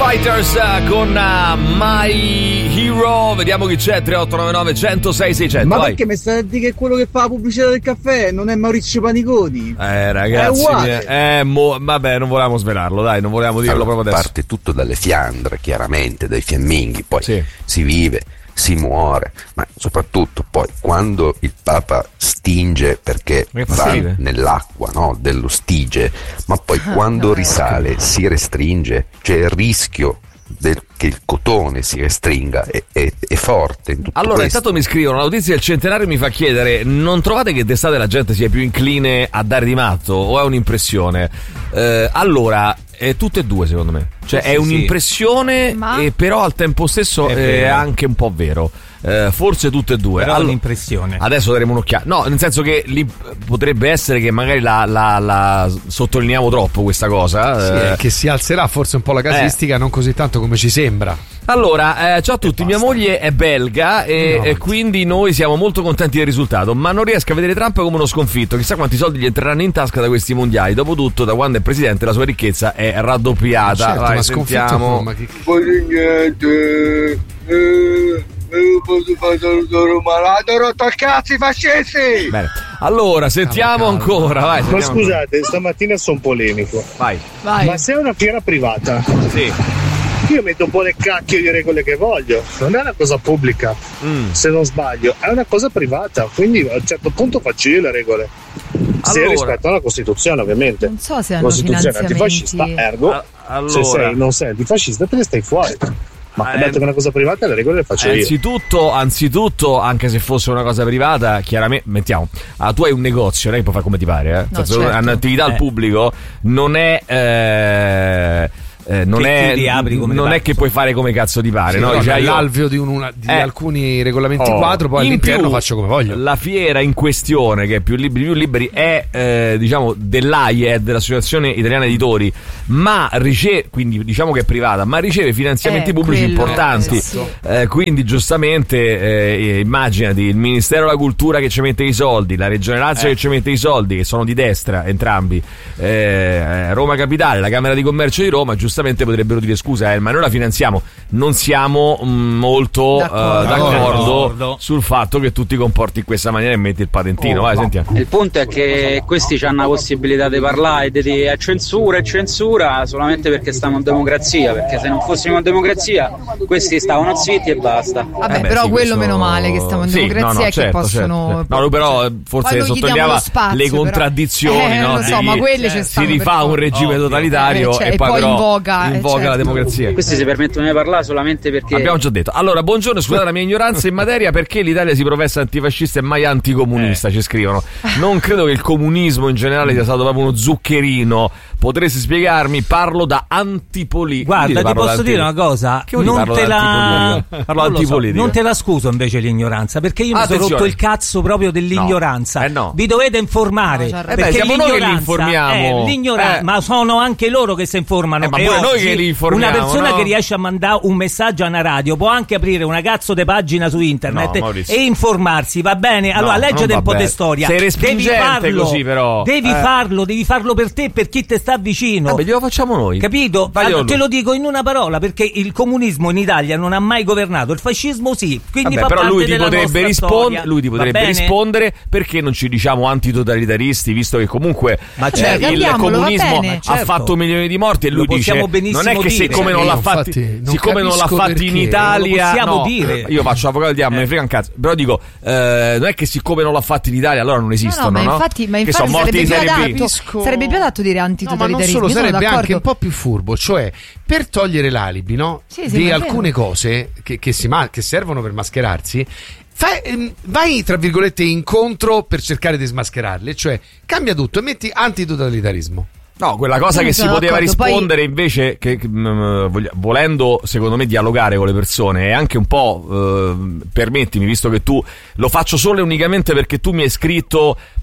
Fighters con My Hero. Vediamo chi c'è. 3899 106 600. Ma vai. perché mi state a dire che quello che fa la pubblicità del caffè non è Maurizio Paniconi? Ragazzi, vabbè, non volevamo svelarlo, dai, non volevamo dirlo proprio adesso. Parte tutto dalle fiandre, chiaramente, dai fiamminghi, poi sì, si vive, si muore, ma soprattutto poi quando il Papa stinge perché va nell'acqua, no, dello stige, ma poi quando risale si restringe, c'è il rischio che il cotone si restringa, è forte in tutto allora questo. Intanto mi scrivono, la notizia del centenario mi fa chiedere: non trovate che d'estate la gente sia più incline a dare di matto o è un'impressione? Allora è tutte e due, secondo me, cioè è un'impressione, però al tempo stesso è anche un po' vero. Forse tutte e due, però un'impressione. Adesso daremo un'occhiata. No, nel senso che potrebbe essere che magari la sottolineiamo troppo questa cosa, che si alzerà forse un po' la casistica, non così tanto come ci sembra. Allora, ciao a tutti, mia moglie è belga e quindi noi siamo molto contenti del risultato, ma non riesco a vedere Trump come uno sconfitto. Chissà quanti soldi gli entreranno in tasca da questi mondiali. Dopotutto, da quando è presidente la sua ricchezza è raddoppiata. Certo, vai, ma sentiamo. Posso fare saluto malato, rotto al cazzo i fascisti! Bene. Allora, sentiamo ancora, vai. Ma scusate, stamattina sono polemico. Vai. Ma se è una fiera privata, sì, io metto un po' le cacchio di regole che voglio. Non è una cosa pubblica, se non sbaglio, è una cosa privata. Quindi a un certo punto faccio io le regole. Se rispetto alla Costituzione, ovviamente. Non so se hanno Costituzione antifascista, ergo, se non sei antifascista te ne stai fuori. Ma detto che è una cosa privata, le regole le faccio io. Anzitutto, anche se fosse una cosa privata, chiaramente, mettiamo, tu hai un negozio, non è che puoi fare come ti pare, No, certo. Un'attività al pubblico non è non è che puoi fare come cazzo ti pare, no? Cioè, l'alveo di alcuni regolamenti quadro, poi all'interno faccio come voglio. La fiera in questione, che è più liberi, è diciamo dell'AIED, dell'Associazione Italiana Editori, ma quindi diciamo che è privata, ma riceve finanziamenti pubblici importanti. Quindi giustamente immaginati il Ministero della Cultura che ci mette i soldi, la Regione Lazio che ci mette i soldi, che sono di destra entrambi, Roma Capitale, la Camera di Commercio di Roma, giustamente potrebbero dire: scusa, ma noi la finanziamo. Non siamo molto d'accordo sul fatto che tu ti comporti in questa maniera e metti il patentino. Vai, sentiamo. Il punto è che questi hanno la possibilità di parlare e di dire censura solamente perché stiamo in democrazia, perché se non fossimo in democrazia questi stavano zitti e basta. Vabbè, però quello meno male che stiamo in democrazia è che possono No, però forse sottolineava le contraddizioni, no? Lo so, ma quelle si rifà un regime totalitario e poi però invoca la democrazia. Questi si permettono di parlare solamente perché abbiamo già detto. Allora, buongiorno, scusate la mia ignoranza in materia, perché l'Italia si professa antifascista e mai anticomunista, ci scrivono. Non credo che il comunismo in generale sia stato proprio uno zuccherino. Potresti spiegarmi? Parlo da antipolitica. Guarda, ti posso dire una cosa, non te la scuso invece l'ignoranza, perché io mi sono rotto il cazzo proprio dell'ignoranza. Vi dovete informare, perché siamo noi che li informiamo. Ma sono anche loro che si informano. Ma pure noi che li informiamo. Una persona che riesce a mandare un messaggio a una radio può anche aprire una cazzo di pagina su internet e informarsi, va bene? Allora leggete un po' di storia. Sei respingente così, però. Devi farlo per te, per chi ti sta vicino. Glielo facciamo noi, capito? Allora, te lo dico in una parola, perché il comunismo in Italia non ha mai governato, il fascismo sì. Quindi però lui ti potrebbe rispondere perché non ci diciamo antitotalitarissti, visto che comunque il comunismo ha fatto milioni di morti, e lui dice non è che siccome non l'ha fatti in Italia, dire. Io faccio l'avvocato del diavolo, me ne frega un cazzo, però dico non è che siccome non l'ha fatti in Italia allora non esistono, ma infatti che sono morti di serie B. Sarebbe più adatto dire antitotalitarismo. Ma non solo, sarebbe anche un po' più furbo, cioè per togliere l'alibi, no? Di alcune cose che servono per mascherarsi. Vai tra virgolette incontro per cercare di smascherarle, cioè cambia tutto e metti antitotalitarismo. No, quella cosa che si poteva rispondere invece, che volendo secondo me dialogare con le persone, e anche un po' permettimi, visto che tu lo faccio solo e unicamente perché tu mi hai scritto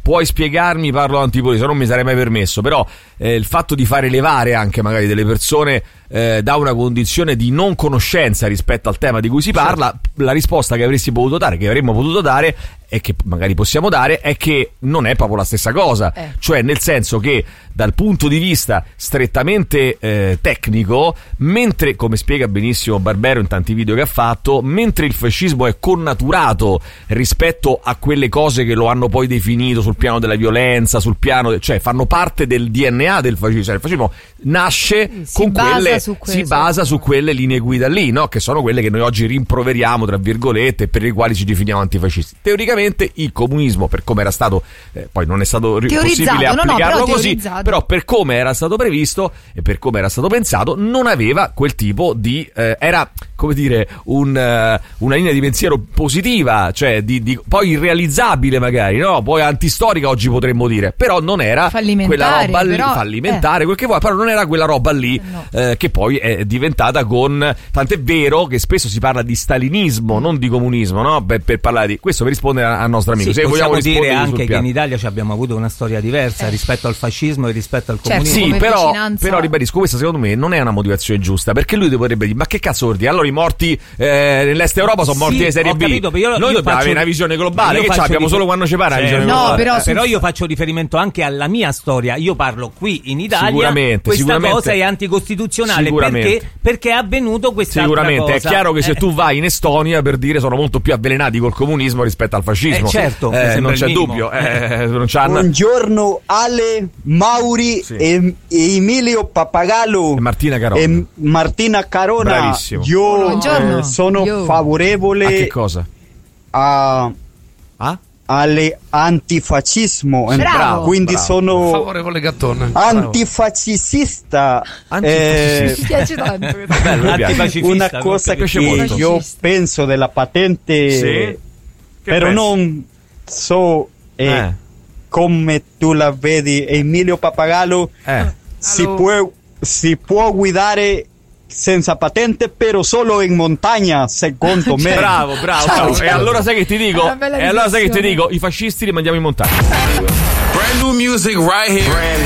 puoi spiegarmi, parlo antipolitica, non mi sarei mai permesso, però il fatto di fare levare anche magari delle persone da una condizione di non conoscenza rispetto al tema di cui si parla, la risposta che avresti potuto dare, che avremmo potuto dare e che magari possiamo dare, è che non è proprio la stessa cosa, cioè nel senso che dal punto di vista strettamente tecnico, mentre, come spiega benissimo Barbero in tanti video che ha fatto, mentre il fascismo è connaturato rispetto a quelle cose che lo hanno poi definito sul piano della violenza, sul piano, cioè fanno parte del DNA del fascismo, cioè il fascismo nasce con quelle, si basa su quelle linee guida lì, no? Che sono quelle che noi oggi rimproveriamo, tra virgolette, per le quali ci definiamo antifascisti. Teoricamente il comunismo, per come era stato, poi non è stato possibile applicarlo così, però per come era stato previsto e per come era stato pensato non aveva quel tipo di era, come dire, una linea di pensiero positiva, cioè di poi irrealizzabile magari, no? Poi antistorica oggi potremmo dire, però non era quella roba lì, fallimentare, quel che vuoi, però non era quella roba lì che poi è diventata con, tant'è vero che spesso si parla di stalinismo, non di comunismo, no? Per parlare di questo, per rispondere al nostro amico. Se vogliamo dire anche che in Italia abbiamo avuto una storia diversa rispetto al fascismo e rispetto al comunismo. Sì, però ribadisco, questa secondo me non è una motivazione giusta, perché lui dovrebbe dire: ma che cazzo vuol dire? Allora i morti nell'est Europa sono morti di serie B. Capito, noi dobbiamo avere una visione globale, che abbiamo solo quando ci pare una visione globale. Però io faccio riferimento anche alla mia storia. Io parlo qui in Italia, questa cosa è anticostituzionale perché è avvenuto questa cosa. È chiaro che se tu vai in Estonia, per dire, sono molto più avvelenati col comunismo rispetto al fascismo, certo, non c'è dubbio. Buongiorno Ale, Mauri e Emilio Pappagallo e Martina Carona. Martina Carona. Bravissimo. Io sono favorevole a che cosa? Alle antifascismo, quindi sono favorevole Gattone, antifascista. Mi piace tanto. Una cosa che io penso della patente, però non so come tu la vedi, Emilio Pappagallo. Si può guidare senza patente, però solo in montagna, secondo me. Bravo. E allora sai che ti dico? I fascisti li mandiamo in montagna. Brand new music right here.